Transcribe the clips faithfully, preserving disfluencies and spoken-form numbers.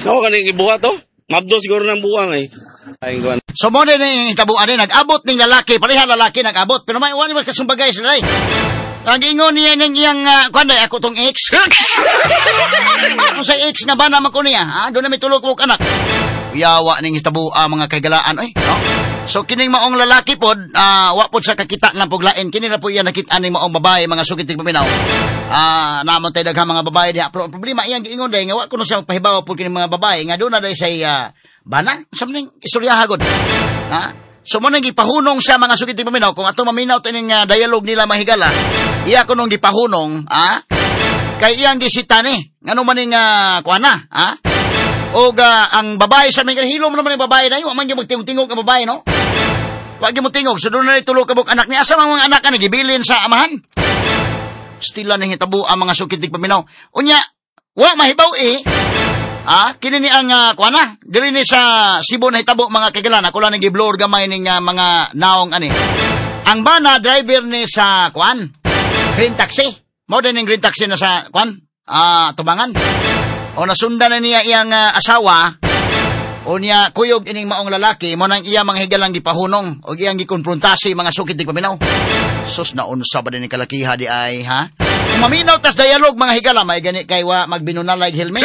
Ako kaning ibuhat to. Mabdo siguro ng buwang eh. Ay, kuan. So mo din yung tabuan din, nag-abot ng lalaki, pareha lalaki nag-abot. Pero may uwan naman kasumbagay sila eh. Ang ingon niya ng iyang, uh, kuan day, ako tong ex. Ano sa ex nga ba naman ko niya? Ha? Doon na may tulog ko anak. Yawa ning tabuan mga kagalaan eh. No? So kining maong lalaki pod, uh, wa pod sa kakita lang puglain. Kini na po iya nakita ning maong babae, mga sugit paminaw. Ah, uh, namon tay daghang mga babae diha. Pero problema iyang giingon day nga wa kuno siya pahibaw pod kining mga babae nga doon na day say uh, bana sa maning istoryaha gud. Ha? So mo nang gipahunong sa mga sugit paminaw kung ato maminaw tining uh, dialogue nila mahigala. Iya kuno gipahunong, ha? Kay iyang gisita ni. Ngano man ning uh, kuana, ha? O uh, ang babae sa mga hilom naman ang babae na yun. Aman yung magtingog-tingog ang babae, no? Wag yung tingog. So doon na itulog kabuk anak niya. Asa mga anak ka nagibilin sa amahan? Stila nang hitabo ang mga sukitig paminaw. Unya, wa mahibaw eh. Ah, kini ni ang uh, kuana. Dili ni sa Cebu na hitabo mga kagalan. Ako lang nagiblor gamay ning uh, mga naong ani. Ang bana driver ni sa kuan. Green taxi. Mo din yung green taxi na sa kuan. Ah, tubangan. O nasundan na niya iyang uh, asawa, o niya kuyog ining maong lalaki, mo nang iya mga higalang gipahunong, o iyang gikonfrontasi mga sukit di paminaw. Sus, naunsa ba din ni kalakiha di ay, ha? Kung maminaw tas dialog mga higala, may gani kay wa magbinunalag helmet.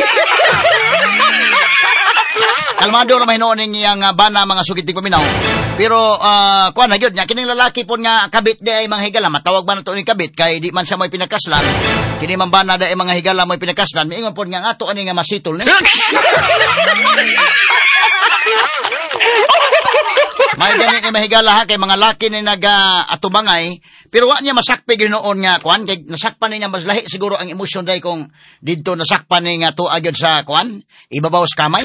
Kalmado naman hinoon ning iyang uh, bana mga sukit di paminaw. Pero, uh, kuha na yun, niya, kining lalaki po nga kabit di ay mga higala, matawag ba na ito ni kabit, kay di man siya mo'y pinakaslan, kini man ba na di ay mga higala mo'y pinakaslan, miingon po nga nga ito, ani nga masitol ni. May ganit ni mahigala ha, kay mga laki ni nag-atubangay, pero wa niya masakpi ginoon nga, kuhan, kay nasakpan niya mas lahi, siguro ang emosyon day kung dito nasakpan niya to agad sa, kuhan, ibabaw sa kamay.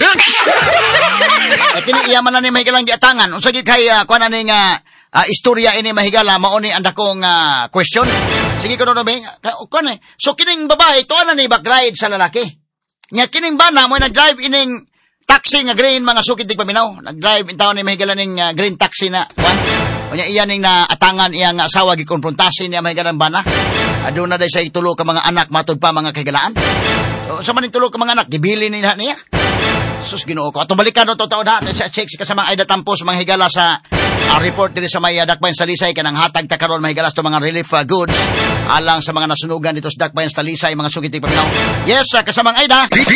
At kini iyaman na ni mahigalang giatangan, unsagit kay, uh, kuhan na ni nga, uh, istorya ini mahigala, mauni ang dakong uh, question. Sige ko no, kuhan eh. So kining babae, to na ni backride sa lalaki. Nga kining bana mo nag-drive ining taxi nga green mga sukit di paminaw. Nag-drive in taon ni mahigala ning uh, green taxi na kuan. Unya iya ning na atangan iyang asawa gikonfrontasi niya mahigalang bana. Aduna na day sa itulo ka mga anak matud pa mga kahigalaan. So sa maning tulo ka mga anak gibili ni niya. Sus Ginoo ko. Ato balikan no totoo na sa check si kasama ay datampos mga higala sa uh, report dito sa may uh, Dakbayan sa Talisay kanang hatag ta karon mga higala sa mga relief uh, goods alang sa mga nasunugan dito sa Dakbayan sa Talisay mga sugit paminaw. Yes, uh, kasamang Aida. D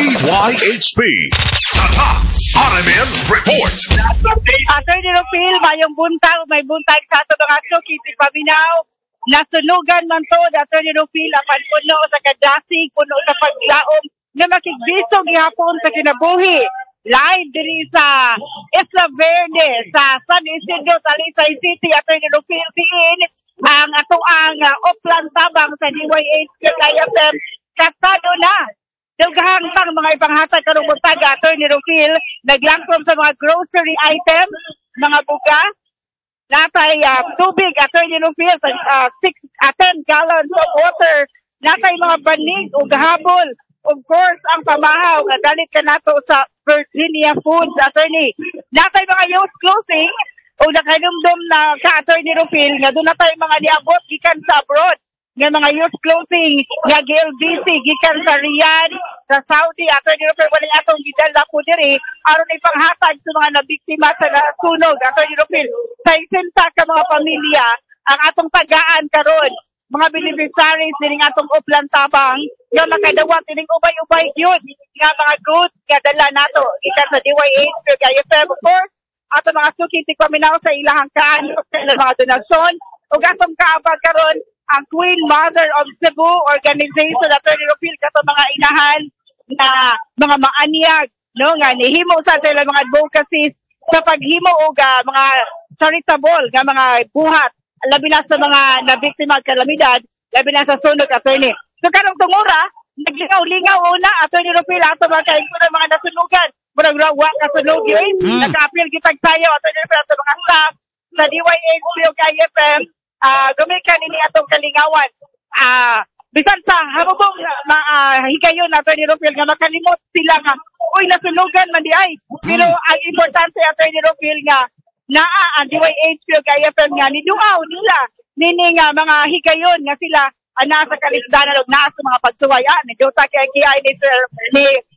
Y H P Tata R M N Report. Attorney Rufil, mayong buntag, may buntag sa ato mga sukit paminaw. Nasunugan man to, Attorney Rufil, apan puno sa kadasig, puno sa paglaom na makikbiso gihapon sa kinabuhi. Live diri sa Isla Verde, sa San Isidro, Talisay City, Attorney Rufil, diin ang ato ang uh, Oplan Tabang sa D Y H K F M. Kasado na. Dugahang pang mga ipanghatag karong buntag, Attorney Rufil, naglangkom sa mga grocery items, mga buga, natay uh, tubig, Attorney Rufil, uh, six, uh, ten gallons of water, natay mga banig o gahabol. Of course, ang pamahaw, nagalit ka nato sa Virginia Foods, Attorney. Natay mga youth clothing, o nakanumdum na ka, Attorney Rufil, nga doon natay mga niabot, gikan sa abroad, nga mga youth clothing, nga G L B C, gikan sa Riyadh, sa Saudi, Attorney Rufil, walang atong gidala po diri, aron ay panghatag sa mga nabiktima sa nasunog, Attorney Rufil, sa isinta ka mga pamilya, ang atong tagaan karon mga beneficiaries dining atong Oplan Tabang nga makadawat dining ubay-ubay yun nga mga goods nga dala nato gikan sa D Y H K F M of course ato mga sukit paminaw sa ilahang kaan sa mga donasyon ug atong kaabag karon ang Queen Mother of Cebu Organization Attorney Rufil kato mga inahan na mga maanyag no nga nihimo sa sila mga advocacies sa paghimo og uh, mga charitable nga mga buhat labi na sa mga nabiktima at kalamidad, labi na sa sunog, Attorney. So, karong tungura, naglingaw-lingaw una, Attorney Rufil, ato mga kaingkunan mga nasunugan, murag rawa, nasunog yun, mm. nag-appeal kitag tayo, Attorney Rufil, ato mga staff, sa D Y H P o K F M, uh, gumikan ini atong kalingawan. Uh, bisan sa habubong uh, higayon, Attorney Rufil, nga makalimot sila nga, uy, nasunugan man di ay. Pero mm. ang importante, Attorney Rufil, nga, naa ang D Y H P o K F M nga niduaw nila nini nga mga higayon nga sila ana sa kalisdanan ug naa sa mga pagsuway ah medyo ta kay ni Sir ni